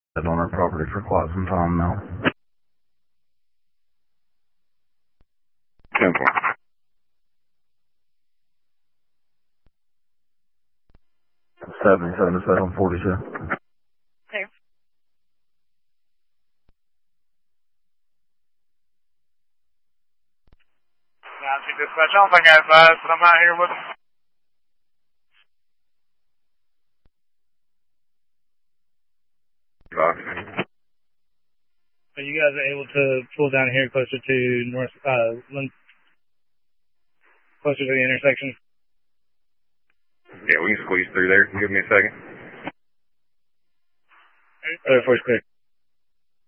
On our property for quite some time now. 10-4. 77 to 742. There. Nancy Dispatch, I don't think I advised, but I'm out here with them. Are you guys able to pull down here closer to closer to the intersection? Yeah, we can squeeze through there. Give me a second. First clear.